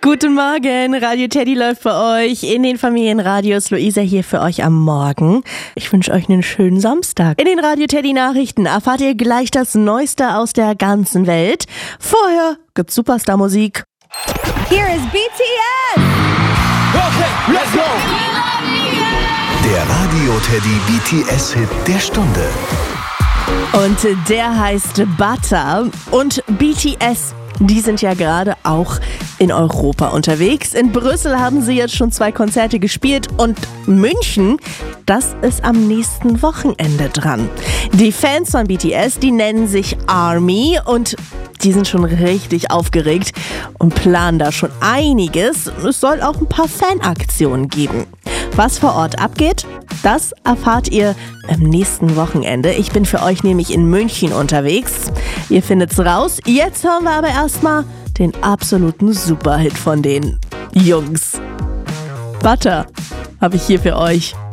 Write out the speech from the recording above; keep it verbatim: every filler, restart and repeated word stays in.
Guten Morgen, Radio Teddy läuft bei euch in den Familienradios. Luisa hier für euch am Morgen. Ich wünsche euch einen schönen Samstag. In den Radio Teddy Nachrichten erfahrt ihr gleich das Neueste aus der ganzen Welt. Vorher gibt's Superstar-Musik. Here is B T S! Okay, let's go! Der Radio Teddy B T S-Hit der Stunde. Und der heißt Butter. Und B T S, die sind ja gerade auch in Europa unterwegs. In Brüssel haben sie jetzt schon zwei Konzerte gespielt und München, das ist am nächsten Wochenende dran. Die Fans von B T S, die nennen sich ARMY und die sind schon richtig aufgeregt und planen da schon einiges. Es soll auch ein paar Fanaktionen geben. Was vor Ort abgeht, das erfahrt ihr am nächsten Wochenende. Ich bin für euch nämlich in München unterwegs. Ihr findet's raus. Jetzt hören wir aber erstmal den absoluten Superhit von den Jungs. Butter habe ich hier für euch.